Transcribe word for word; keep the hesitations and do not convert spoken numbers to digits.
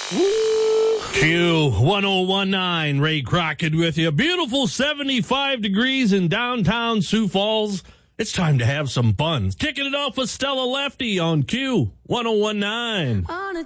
Q one oh one nine, Ray Crockett with you. Beautiful seventy-five degrees in downtown Sioux Falls. It's time to have some fun. Kicking it off with Stella Lefty on Q one oh one nine.